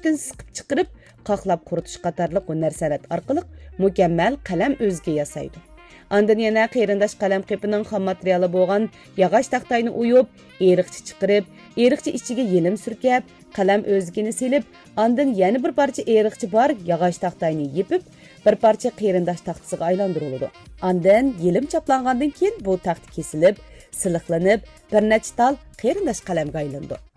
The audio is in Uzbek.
pechdan siqib chiqarib, qaqlab quritish qatorliq hunar san'at orqali mukammal qalam o'zga yasaydi. Ondan yana qarindosh qalam qipining xam materiali bo'lgan yog'och taxtayni uyib, eriqchi chiqarib, eriqchi ichiga yelim surkab, qalam o'zgini silib, ondan yana bir parcha eriqchi bor yog'och taxtayni yepib, bir parcha qarindosh taxtasiga aylantiriladi. Ondan yelim chaplangandan keyin bu taxt kesilib, siliqlanib, bir necha tal qarindosh qalamga aylandi.